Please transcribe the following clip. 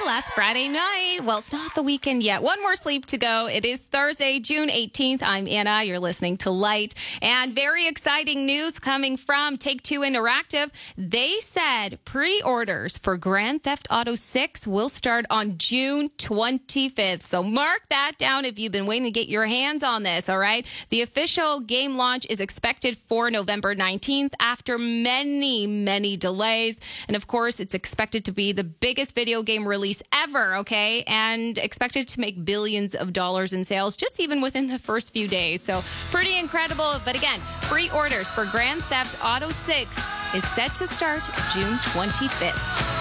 last Friday night. Well, it's not the weekend yet. One more sleep to go. It is Thursday, June 18th. I'm Anna. You're listening to Light. And very exciting news coming from Take-Two Interactive. They said pre-orders for Grand Theft Auto 6 will start on June 25th. So mark that down if you've been waiting to get your hands on this, all right? The official game launch is expected for November 19th after many delays. And of course, it's expected to be the biggest video game release ever, okay? And expected to make billions of dollars in sales just even within the first few days. So pretty incredible. But again, pre-orders for Grand Theft Auto 6 is set to start June 25th.